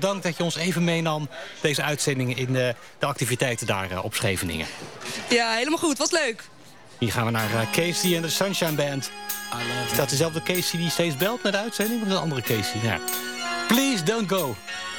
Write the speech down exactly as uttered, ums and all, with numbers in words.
dank dat je ons even meenam... deze uitzendingen in de, de activiteiten daar uh, op Scheveningen. Ja, helemaal goed. Was leuk. Hier gaan we naar uh, Casey en de Sunshine Band. Is dat dezelfde Casey die steeds belt met de uitzending? Of is dat een andere Casey? Ja. Please don't go.